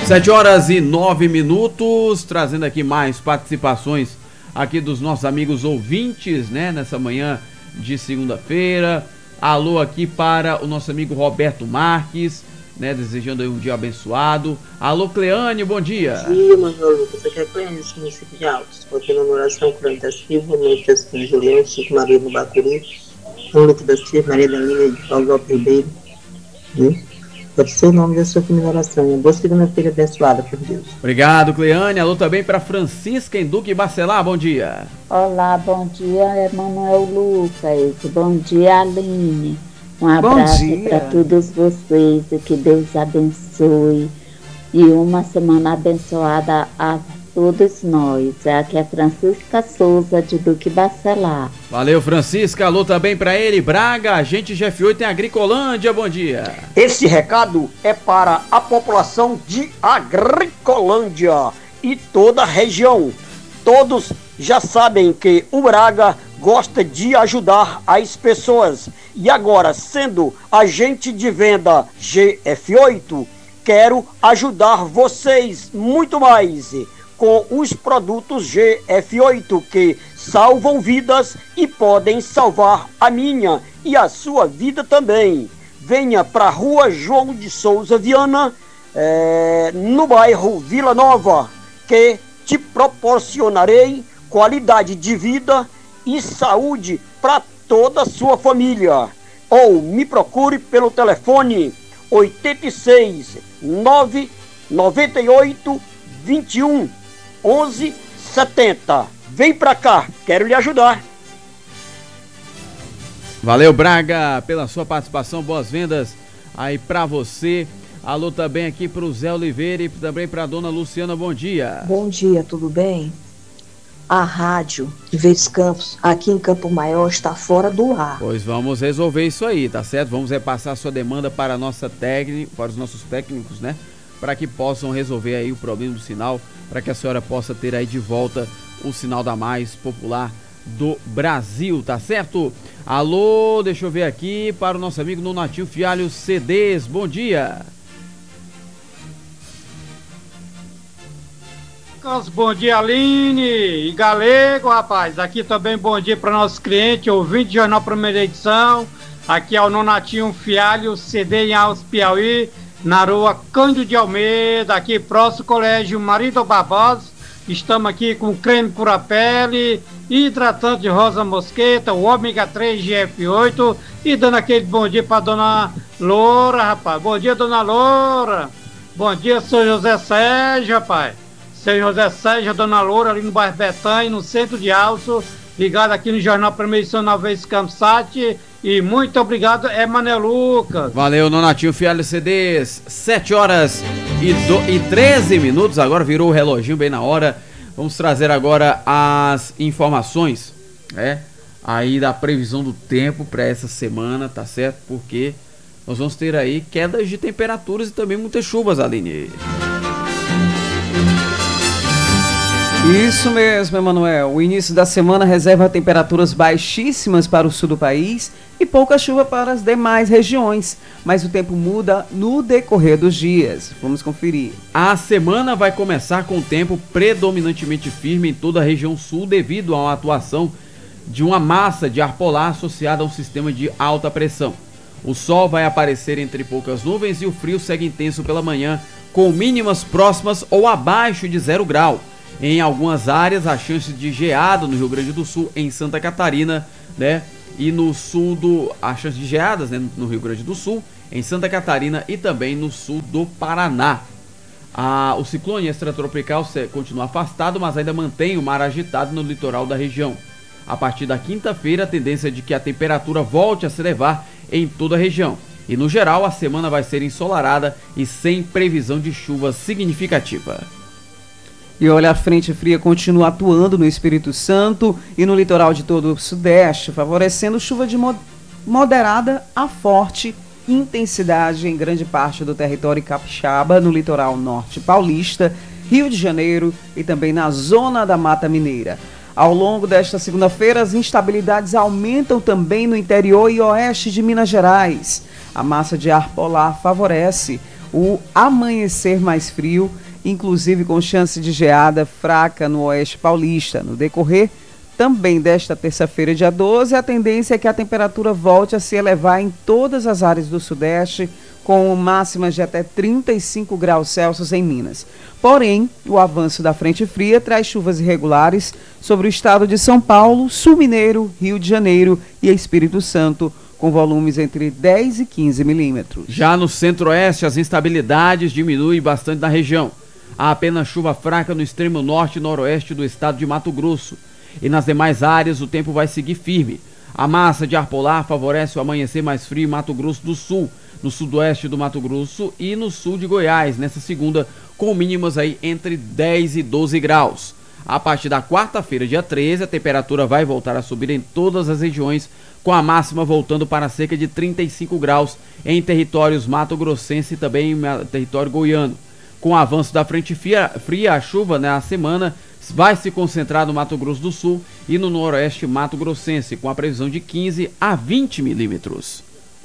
7h09, trazendo aqui mais participações aqui dos nossos amigos ouvintes, né, nessa manhã de segunda-feira. Alô aqui para o nosso amigo Roberto Marques, né, desejando aí um dia abençoado. Alô, Cleane, bom dia. Bom dia, Manuel Lucas. Aqui é Cleane, do município de Altos. Continuando a oração, Cleane da Silva, Noite da Silva Juliano, Chico Maria do Bacuri, Luto da Silva, Maria da Linha de Paulo Ribeiro. Pode ser o nome da sua família oração. Uma boa segunda-feira abençoada por Deus. Obrigado, Cleane. Alô também para Francisca em Duque Bacelar, bom dia. Olá, bom dia, Emanuel Lucas. Bom dia, Aline. Um abraço para todos vocês e que Deus abençoe. E uma semana abençoada a todos nós. Aqui é Francisca Souza, de Duque Bacelar. Valeu, Francisca. Alô também para ele, Braga, agente GF8 em Agricolândia, bom dia. Esse recado é para a população de Agricolândia e toda a região. Todos já sabem que o Braga gosta de ajudar as pessoas. E agora, sendo agente de venda GF8, quero ajudar vocês muito mais com os produtos GF8 que salvam vidas e podem salvar a minha e a sua vida também. Venha para a Rua João de Souza Viana, no bairro Vila Nova, que te proporcionarei qualidade de vida e saúde para toda a sua família. Ou me procure pelo telefone 86 998 21 11 70. Vem pra cá, quero lhe ajudar. Valeu, Braga, pela sua participação, boas vendas aí pra você. Alô também aqui pro Zé Oliveira e também pra dona Luciana, bom dia. Bom dia, tudo bem? A rádio de Verdes Campos, aqui em Campo Maior, está fora do ar. Pois vamos resolver isso aí, tá certo? Vamos repassar a sua demanda para a nossa técnica, para os nossos técnicos, né? Para que possam resolver aí o problema do sinal, para que a senhora possa ter aí de volta o sinal da mais popular do Brasil, tá certo? Alô, deixa eu ver aqui para o nosso amigo Nonatinho Fialho CDs, bom dia. Bom dia, Aline e Galego, rapaz. Aqui também bom dia para nossos clientes, ouvinte de Jornal Primeira Edição. Aqui é o Nonatinho Fialho CD em Alves, Piauí, na rua Cândido de Almeida, aqui próximo ao Colégio Marido Barbosa. Estamos aqui com creme cura-pele, hidratante Rosa Mosqueta, o ômega 3 GF8 e dando aquele bom dia para dona Loura, rapaz. Bom dia, dona Loura. Bom dia, seu José Sérgio, rapaz. Seu José Sérgio, dona Loura, ali no bairro Betânia, no centro de Alto, ligado aqui no Jornal Primeira Edição na Vez Campsat. E muito obrigado, Emanuel Lucas. Valeu, Nonatinho Fialho CDs. 7h13, agora virou o reloginho bem na hora. Vamos trazer agora as informações, né? Aí da previsão do tempo para essa semana, tá certo? Porque nós vamos ter aí quedas de temperaturas e também muitas chuvas, Aline. Isso mesmo, Emanuel. O início da semana reserva temperaturas baixíssimas para o sul do país e pouca chuva para as demais regiões, mas o tempo muda no decorrer dos dias. Vamos conferir. A semana vai começar com o tempo predominantemente firme em toda a região sul devido à atuação de uma massa de ar polar associada a um sistema de alta pressão. O sol vai aparecer entre poucas nuvens e o frio segue intenso pela manhã, com mínimas próximas ou abaixo de 0 grau. Em algumas áreas, a chance de geada no Rio Grande do Sul, em Santa Catarina, né? E no sul a chance de geadas, né? No Rio Grande do Sul, em Santa Catarina e também no sul do Paraná. O ciclone extratropical continua afastado, mas ainda mantém o mar agitado no litoral da região. A partir da quinta-feira, a tendência é de que a temperatura volte a se elevar em toda a região. E no geral, a semana vai ser ensolarada e sem previsão de chuva significativa. E olha, a frente fria continua atuando no Espírito Santo e no litoral de todo o Sudeste, favorecendo chuva de moderada a forte intensidade em grande parte do território capixaba, no litoral norte paulista, Rio de Janeiro e também na zona da Mata Mineira. Ao longo desta segunda-feira, as instabilidades aumentam também no interior e oeste de Minas Gerais. A massa de ar polar favorece o amanhecer mais frio, inclusive com chance de geada fraca no oeste paulista. No decorrer também desta terça-feira, dia 12, a tendência é que a temperatura volte a se elevar em todas as áreas do Sudeste, com máximas de até 35 graus Celsius em Minas. Porém, o avanço da frente fria traz chuvas irregulares sobre o estado de São Paulo, Sul Mineiro, Rio de Janeiro e Espírito Santo, com volumes entre 10 e 15 milímetros. Já no centro-oeste, as instabilidades diminuem bastante na região. Há apenas chuva fraca no extremo norte e noroeste do estado de Mato Grosso. E nas demais áreas o tempo vai seguir firme. A massa de ar polar favorece o amanhecer mais frio em Mato Grosso do Sul, no sudoeste do Mato Grosso e no sul de Goiás, nessa segunda, com mínimas aí entre 10 e 12 graus. A partir da quarta-feira, dia 13, a temperatura vai voltar a subir em todas as regiões, com a máxima voltando para cerca de 35 graus em territórios mato-grossense e também em território goiano. Com o avanço da frente fria, a chuva na semana vai se concentrar no Mato Grosso do Sul e no noroeste mato-grossense, com a previsão de 15 a 20 milímetros.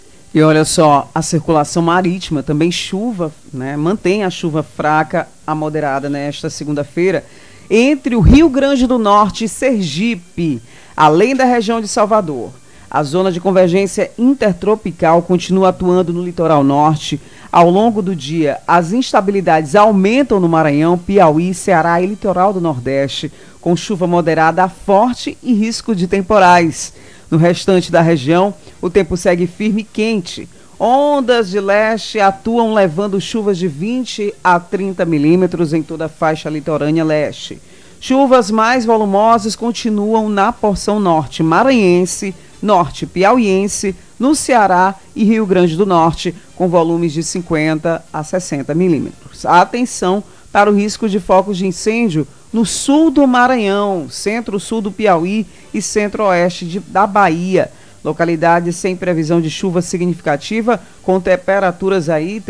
E olha só, a circulação marítima também mantém a chuva fraca a moderada nesta segunda-feira entre o Rio Grande do Norte e Sergipe, além da região de Salvador. A zona de convergência intertropical continua atuando no litoral norte. Ao longo do dia, as instabilidades aumentam no Maranhão, Piauí, Ceará e litoral do Nordeste, com chuva moderada a forte e risco de temporais. No restante da região, o tempo segue firme e quente. Ondas de leste atuam levando chuvas de 20 a 30 milímetros em toda a faixa litorânea leste. Chuvas mais volumosas continuam na porção norte maranhense, norte piauiense, no Ceará e Rio Grande do Norte, com volumes de 50 a 60 milímetros. Atenção para o risco de focos de incêndio no sul do Maranhão, centro-sul do Piauí e centro-oeste da Bahia. Localidades sem previsão de chuva significativa, com temperaturas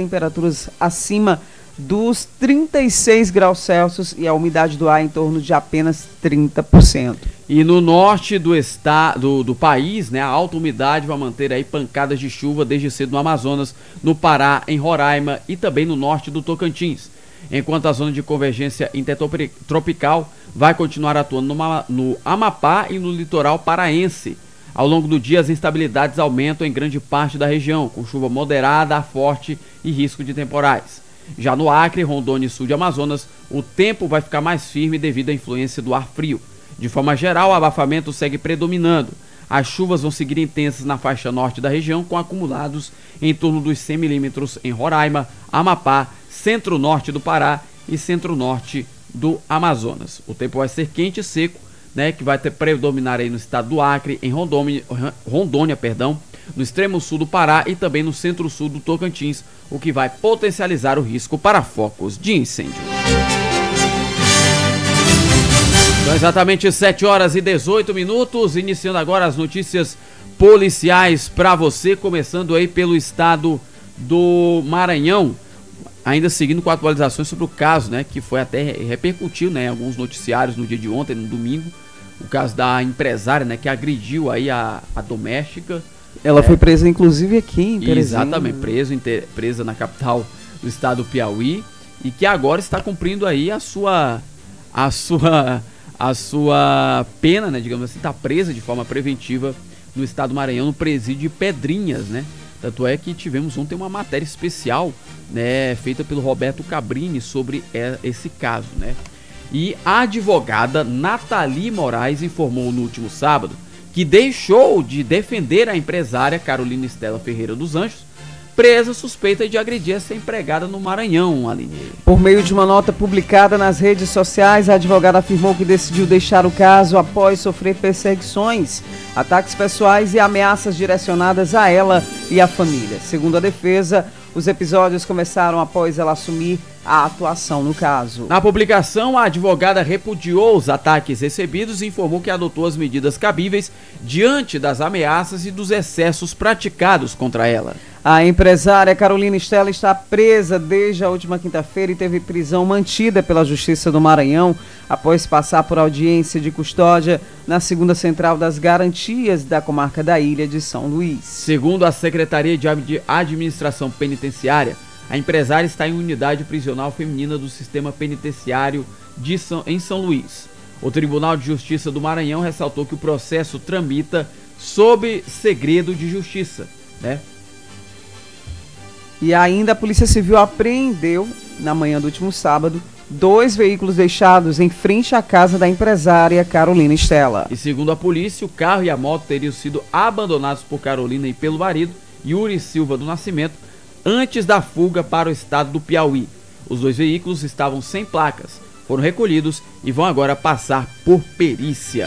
acima dos 36 graus Celsius e a umidade do ar em torno de apenas 30%. E no norte do país, a alta umidade vai manter aí pancadas de chuva desde cedo no Amazonas, no Pará, em Roraima e também no norte do Tocantins. Enquanto a zona de convergência intertropical vai continuar atuando no Amapá e no litoral paraense. Ao longo do dia, as instabilidades aumentam em grande parte da região, com chuva moderada a forte e risco de temporais. Já no Acre, Rondônia e sul de Amazonas, o tempo vai ficar mais firme devido à influência do ar frio. De forma geral, o abafamento segue predominando. As chuvas vão seguir intensas na faixa norte da região, com acumulados em torno dos 100 milímetros em Roraima, Amapá, centro-norte do Pará e centro-norte do Amazonas. O tempo vai ser quente e seco, que vai predominar aí no estado do Acre, em Rondônia, no extremo sul do Pará e também no centro-sul do Tocantins, o que vai potencializar o risco para focos de incêndio. São exatamente 7 horas e 18 minutos, iniciando agora as notícias policiais para você, começando aí pelo estado do Maranhão, ainda seguindo com atualizações sobre o caso, que foi até repercutiu, em alguns noticiários no dia de ontem, no domingo, o caso da empresária, que agrediu aí a doméstica. Ela foi presa, inclusive, aqui em Teresina. Exatamente, presa na capital do estado do Piauí, e que agora está cumprindo aí a sua pena, digamos assim, está presa de forma preventiva no estado do Maranhão, no presídio de Pedrinhas, Tanto é que tivemos ontem uma matéria especial, feita pelo Roberto Cabrini sobre esse caso, E a advogada Nathalie Moraes informou no último sábado que deixou de defender a empresária Carolina Estela Ferreira dos Anjos, presa suspeita de agredir essa empregada no Maranhão, Aline. Por meio de uma nota publicada nas redes sociais, a advogada afirmou que decidiu deixar o caso após sofrer perseguições, ataques pessoais e ameaças direcionadas a ela e à família. Segundo a defesa, os episódios começaram após ela assumir a atuação no caso. Na publicação, a advogada repudiou os ataques recebidos e informou que adotou as medidas cabíveis diante das ameaças e dos excessos praticados contra ela. A empresária Carolina Estela está presa desde a última quinta-feira e teve prisão mantida pela Justiça do Maranhão após passar por audiência de custódia na segunda central das garantias da comarca da Ilha de São Luís. Segundo a Secretaria de Administração Penitenciária, A empresária está em unidade prisional feminina do sistema penitenciário em São Luís. O Tribunal de Justiça do Maranhão ressaltou que o processo tramita sob segredo de justiça, né? E ainda a Polícia Civil apreendeu, na manhã do último sábado, 2 veículos deixados em frente à casa da empresária Carolina Estela. E segundo a polícia, o carro e a moto teriam sido abandonados por Carolina e pelo marido, Yuri Silva do Nascimento, antes da fuga para o estado do Piauí. Os 2 veículos estavam sem placas, foram recolhidos e vão agora passar por perícia.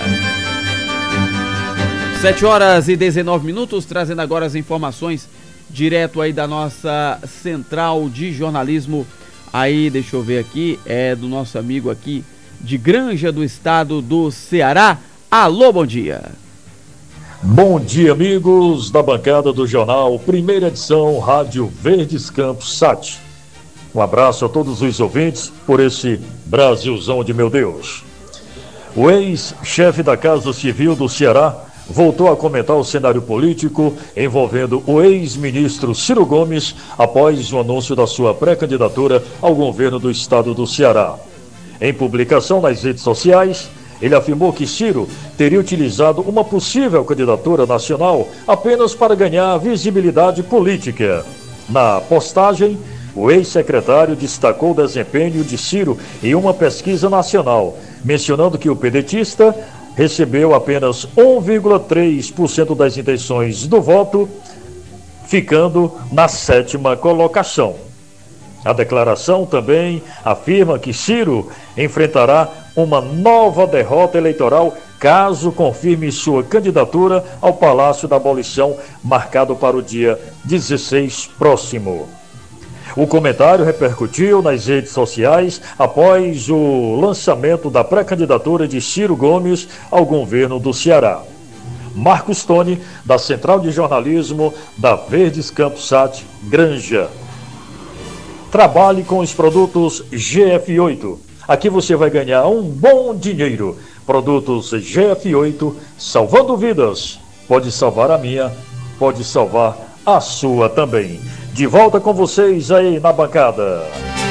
7h19, trazendo agora as informações direto aí da nossa central de jornalismo. Aí, deixa eu ver aqui, é do nosso amigo aqui de Granja do estado do Ceará. Alô, bom dia. Bom dia, amigos da bancada do jornal, primeira edição, Rádio Verdes Campos Sat. Um abraço a todos os ouvintes por esse Brasilzão de meu Deus. O ex-chefe da Casa Civil do Ceará voltou a comentar o cenário político envolvendo o ex-ministro Ciro Gomes após o anúncio da sua pré-candidatura ao governo do estado do Ceará. Em publicação nas redes sociais, ele afirmou que Ciro teria utilizado uma possível candidatura nacional apenas para ganhar visibilidade política. Na postagem, o ex-secretário destacou o desempenho de Ciro em uma pesquisa nacional, mencionando que o pedetista recebeu apenas 1,3% das intenções do voto, ficando na 7ª colocação. A declaração também afirma que Ciro enfrentará uma nova derrota eleitoral caso confirme sua candidatura ao Palácio da Abolição, marcado para o dia 16 próximo. O comentário repercutiu nas redes sociais após o lançamento da pré-candidatura de Ciro Gomes ao governo do Ceará. Marcos Tony, da Central de Jornalismo da Verdes Campos Sat, Granja. Trabalhe com os produtos GF8. Aqui você vai ganhar um bom dinheiro. Produtos GF8, salvando vidas. Pode salvar a minha, pode salvar a sua também. De volta com vocês aí na bancada.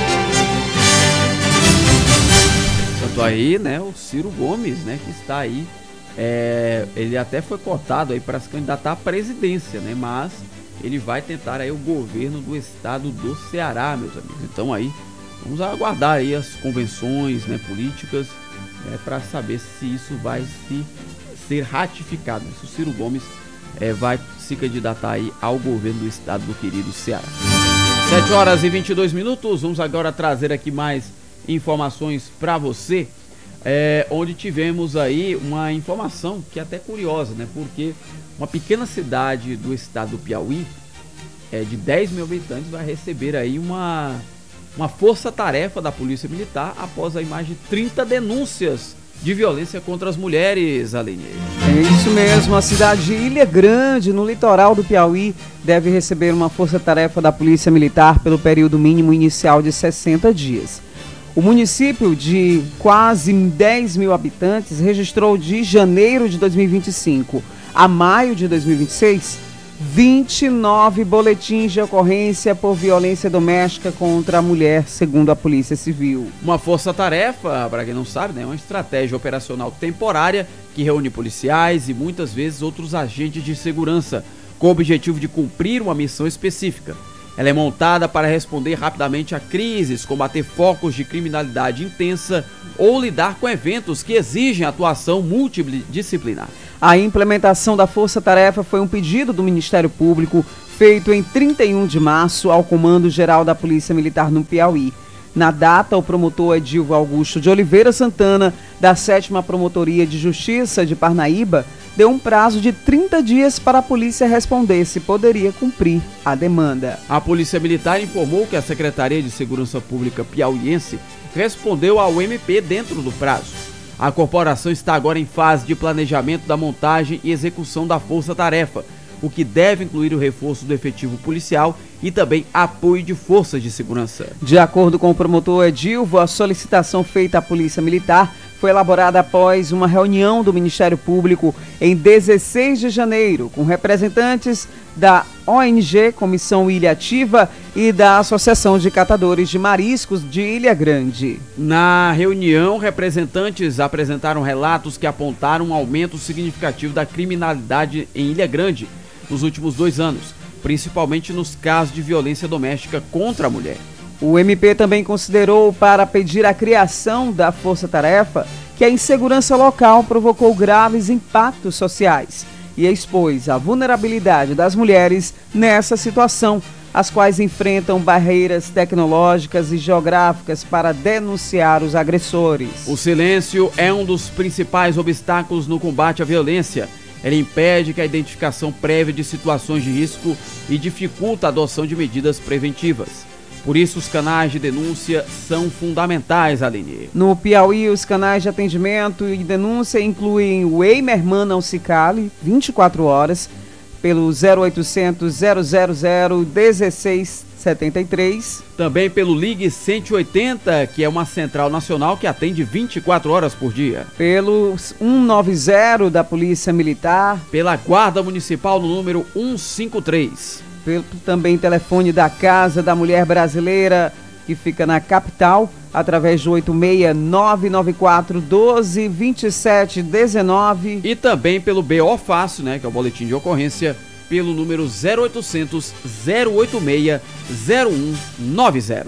Tanto aí, né, o Ciro Gomes, né, que está aí, ele até foi cotado aí para se candidatar à presidência, né, mas ele vai tentar aí o governo do estado do Ceará, meus amigos. Então aí, vamos aguardar aí as convenções, né, políticas, para saber se isso vai ser ratificado, se o Ciro Gomes vai se candidatar aí ao governo do estado do querido Ceará. 7h22, vamos agora trazer aqui mais informações para você, onde tivemos aí uma informação que é até curiosa, né? Porque uma pequena cidade do estado do Piauí, de 10 mil habitantes, vai receber aí uma força-tarefa da Polícia Militar após a imagem de 30 denúncias de violência contra as mulheres, Aline. É isso mesmo, a cidade de Ilha Grande, no litoral do Piauí, deve receber uma força-tarefa da Polícia Militar pelo período mínimo inicial de 60 dias. O município de quase 10 mil habitantes registrou de janeiro de 2025 a maio de 2026 29 boletins de ocorrência por violência doméstica contra a mulher, segundo a Polícia Civil. Uma força-tarefa, para quem não sabe, né, é uma estratégia operacional temporária que reúne policiais e muitas vezes outros agentes de segurança, com o objetivo de cumprir uma missão específica. Ela é montada para responder rapidamente a crises, combater focos de criminalidade intensa ou lidar com eventos que exigem atuação multidisciplinar. A implementação da força-tarefa foi um pedido do Ministério Público feito em 31 de março ao Comando Geral da Polícia Militar no Piauí. Na data, o promotor Edilvo Augusto de Oliveira Santana, da 7ª Promotoria de Justiça de Parnaíba, deu um prazo de 30 dias para a polícia responder se poderia cumprir a demanda. A Polícia Militar informou que a Secretaria de Segurança Pública piauiense respondeu ao MP dentro do prazo. A corporação está agora em fase de planejamento da montagem e execução da força-tarefa, o que deve incluir o reforço do efetivo policial e também apoio de forças de segurança. De acordo com o promotor Edilvo, a solicitação feita à Polícia Militar foi elaborada após uma reunião do Ministério Público em 16 de janeiro, com representantes da ONG, Comissão Ilha Ativa, e da Associação de Catadores de Mariscos de Ilha Grande. Na reunião, representantes apresentaram relatos que apontaram um aumento significativo da criminalidade em Ilha Grande nos últimos 2 anos, principalmente nos casos de violência doméstica contra a mulher. O MP também considerou para pedir a criação da força-tarefa que a insegurança local provocou graves impactos sociais e expôs a vulnerabilidade das mulheres nessa situação, as quais enfrentam barreiras tecnológicas e geográficas para denunciar os agressores. O silêncio é um dos principais obstáculos no combate à violência. Ele impede que a identificação prévia de situações de risco e dificulta a adoção de medidas preventivas. Por isso, os canais de denúncia são fundamentais, Aline. No Piauí, os canais de atendimento e denúncia incluem o Eimerman não se cale, 24 horas, pelo 0800 000 1673. Também pelo Ligue 180, que é uma central nacional que atende 24 horas por dia. Pelo 190 da Polícia Militar. Pela Guarda Municipal no número 153. Pelo também telefone da Casa da Mulher Brasileira, que fica na capital, através do 86994 12 27 19. E também pelo BO Fácil, né, que é o boletim de ocorrência, pelo número 0800 086 0190.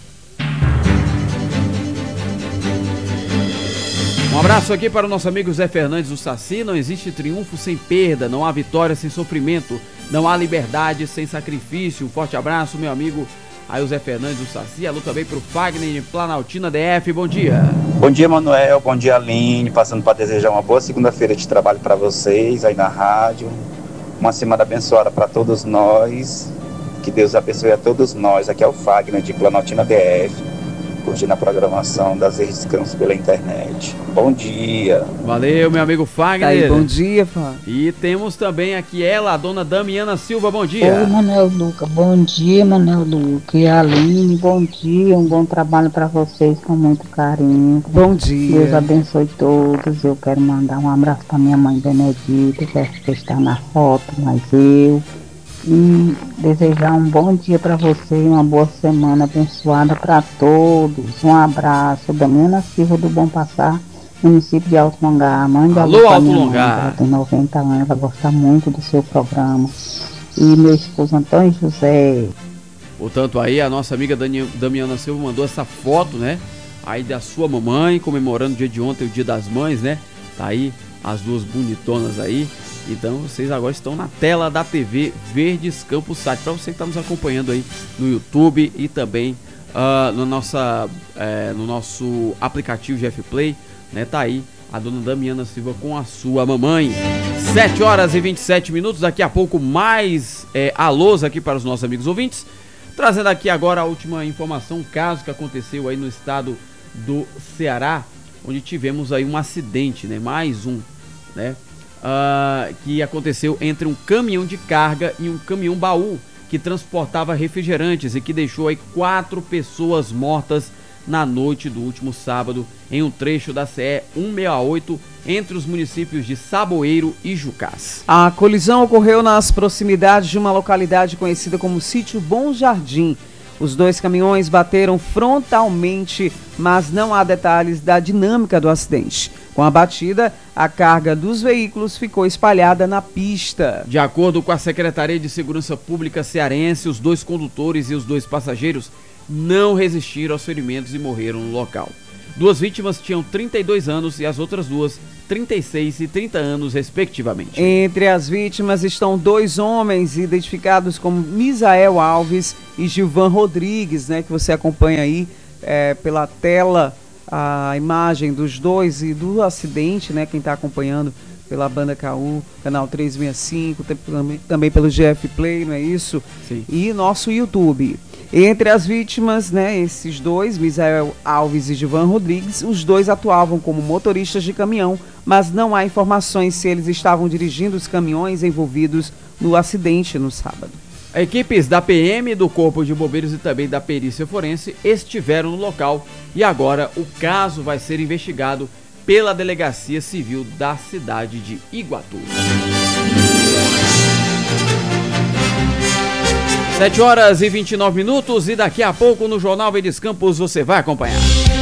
Um abraço aqui para o nosso amigo Zé Fernandes do Saci. Não existe triunfo sem perda, não há vitória sem sofrimento, não há liberdade sem sacrifício. Um forte abraço, meu amigo aí o Zé Fernandes do Saci. Alô também para o Fagner de Planaltina DF. Bom dia. Bom dia, Manuel. Bom dia, Aline. Passando para desejar uma boa segunda-feira de trabalho para vocês aí na rádio. Uma semana abençoada para todos nós. Que Deus abençoe a todos nós. Aqui é o Fagner de Planaltina DF, curtindo a programação das Verdes Campos pela internet. Bom dia. Valeu, meu amigo Fagner. Aí, bom dia, Fagner. E temos também aqui ela, a dona Damiana Silva. Bom dia. Oi, Manuel Luca. Bom dia, Manuel Luca. E a Aline, bom dia. Um bom trabalho para vocês com muito carinho. Bom dia. Deus abençoe todos. Eu quero mandar um abraço para minha mãe Benedita, que está na foto, mas eu. E desejar um bom dia para você e uma boa semana abençoada para todos. Um abraço. Damiana Silva do Bom Passar, município de Alto Longar. Mãe da Alô, Alto Longar. Ela tem 90 anos, ela gosta muito do seu programa. E meu esposo Antônio José. Portanto, aí a nossa amiga Damiana Silva mandou essa foto, né? Aí da sua mamãe, comemorando o dia de ontem, o Dia das Mães, né? Tá aí as duas bonitonas aí. Então vocês agora estão na tela da TV Verdes Campos Sat, para você que está nos acompanhando aí no YouTube e também no nosso aplicativo GF Play, né? Tá aí a dona Damiana Silva com a sua mamãe. 7 horas e 27 minutos, daqui a pouco mais alôs aqui para os nossos amigos ouvintes, trazendo aqui agora a última informação, um caso que aconteceu aí no estado do Ceará, onde tivemos aí um acidente, né? Mais um, né? Que aconteceu entre um caminhão de carga e um caminhão baú que transportava refrigerantes e que deixou aí 4 pessoas mortas na noite do último sábado em um trecho da CE 168 entre os municípios de Saboeiro e Jucás. A colisão ocorreu nas proximidades de uma localidade conhecida como Sítio Bom Jardim. Os 2 caminhões bateram frontalmente, mas não há detalhes da dinâmica do acidente. Com a batida, a carga dos veículos ficou espalhada na pista. De acordo com a Secretaria de Segurança Pública cearense, os 2 condutores e os 2 passageiros não resistiram aos ferimentos e morreram no local. 2 vítimas tinham 32 anos e as outras 2, 36 e 30 anos, respectivamente. Entre as vítimas estão 2 homens identificados como Misael Alves e Gilvan Rodrigues, né, que você acompanha aí pela tela a imagem dos 2 e do acidente, né, quem está acompanhando pela Banda KU, canal 365, também pelo GF Play, não é isso? Sim. E nosso YouTube. Entre as vítimas, né, esses 2, Misael Alves e Gilvan Rodrigues, os 2 atuavam como motoristas de caminhão, mas não há informações se eles estavam dirigindo os caminhões envolvidos no acidente no sábado. Equipes da PM, do Corpo de Bombeiros e também da Perícia Forense estiveram no local e agora o caso vai ser investigado pela Delegacia Civil da cidade de Iguatu. 7 horas e 29 minutos e daqui a pouco no Jornal Verdes Campos você vai acompanhar.